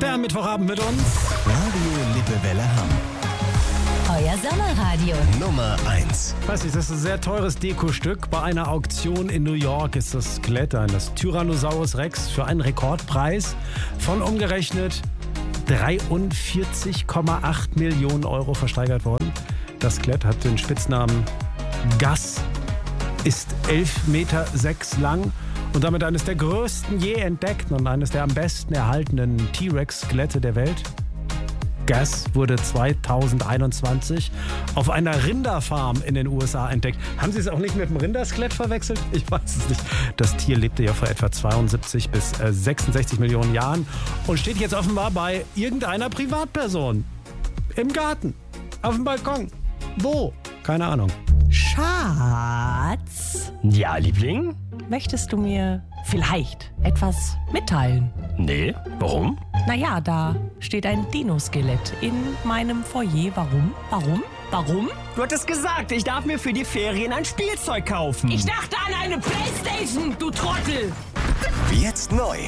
Feier am Mittwochabend mit uns. Radio Lippewelle Hamm. Euer Sommerradio. Nummer 1. Weiß nicht, das ist ein sehr teures Dekostück. Bei einer Auktion in New York ist das Skelett eines Tyrannosaurus Rex für einen Rekordpreis von umgerechnet 43,8 Millionen Euro versteigert worden. Das Skelett hat den Spitznamen Gus, ist 11,6 Meter lang und damit eines der größten je entdeckten und eines der am besten erhaltenen T-Rex-Skelette der Welt. Gus wurde 2021 auf einer Rinderfarm in den USA entdeckt. Haben Sie es auch nicht mit dem Rinderskelett verwechselt? Ich weiß es nicht. Das Tier lebte ja vor etwa 72 bis 66 Millionen Jahren und steht jetzt offenbar bei irgendeiner Privatperson. Im Garten, auf dem Balkon. Wo? Keine Ahnung. Schatz, Ja, Liebling? möchtest du mir vielleicht etwas mitteilen? Nee, warum? Naja, da steht ein Dino-Skelett in meinem Foyer. Warum? Du hattest gesagt, ich darf mir für die Ferien ein Spielzeug kaufen. Ich dachte an eine Playstation, du Trottel! Jetzt neu.